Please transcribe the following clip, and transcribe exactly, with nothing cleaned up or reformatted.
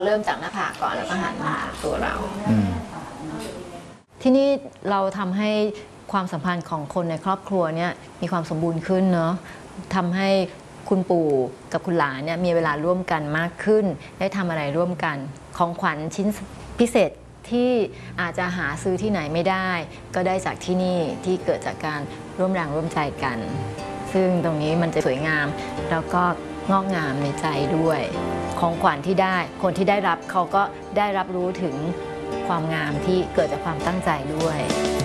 เริ่มจากหน้าผากก่อนแล้วก็หันมาตัวเราที่นี่เราทำให้ความสัมพันธ์ของคนในครอบครัวเนี่ยมีความสมบูรณ์ขึ้นเนาะทำให้คุณปู่กับคุณหลานเนี่ยมีเวลาร่วมกันมากขึ้นได้ทำอะไรร่วมกันของขวัญชิ้นพิเศษที่อาจจะหาซื้อที่ไหนไม่ได้ก็ได้จากที่นี่ที่เกิดจากการร่วมแรงร่วมใจกันซึ่งตรงนี้มันจะสวยงามแล้วก็งอกงามในใจด้วยของขวัญที่ได้คนที่ได้รับเขาก็ได้รับรู้ถึงความงามที่เกิดจากความตั้งใจด้วย